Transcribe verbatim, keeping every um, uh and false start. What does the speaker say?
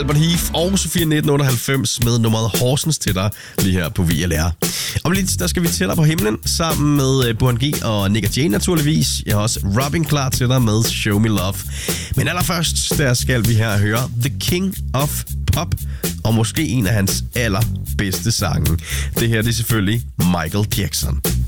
Albert Heath og Sofia nitten otteoghalvfems med nummeret Horsens til dig lige her på V L R. Om lidt, der skal vi tættere på himlen sammen med Burhan G og Nick og Jay naturligvis. Jeg har også Robin klar til dig med Show Me Love. Men allerførst, der skal vi her høre The King of Pop og måske en af hans allerbedste sange. Det her det er selvfølgelig Michael Jackson.